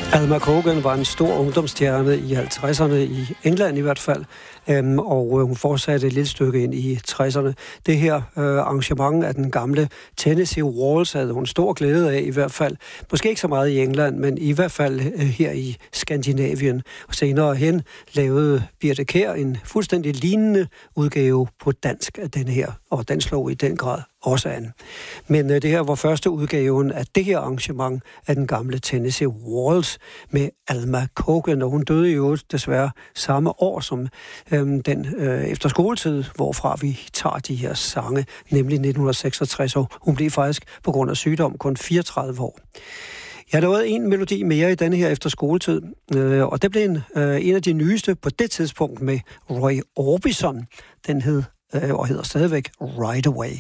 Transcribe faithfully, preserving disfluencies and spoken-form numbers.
Alma Cogan var en stor ungdomsstjerne i halvtredserne, i England i hvert fald, øhm, og hun fortsatte et lille stykke ind i tresserne. Det her øh, arrangement af den gamle Tennessee Waltz havde hun stor glæde af i hvert fald. Måske ikke så meget i England, men i hvert fald øh, her i Skandinavien. Og senere hen lavede Birthe Kjær en fuldstændig lignende udgave på dansk af den her, og den slog i den grad også an. Men øh, det her var første udgaven af det her arrangement af den gamle Tennessee Waltz med Alma Cogan, og hun døde jo desværre samme år som øh, den øh, efter skoletid, hvorfra vi tager de her sange, nemlig nitten seksogtres, og hun blev faktisk på grund af sygdom kun fireogtredive år. Jeg lavede en melodi mere i denne her efter skoletid, øh, og det blev en, øh, en af de nyeste på det tidspunkt med Roy Orbison. Den hed, øh, og hedder stadigvæk Right Away.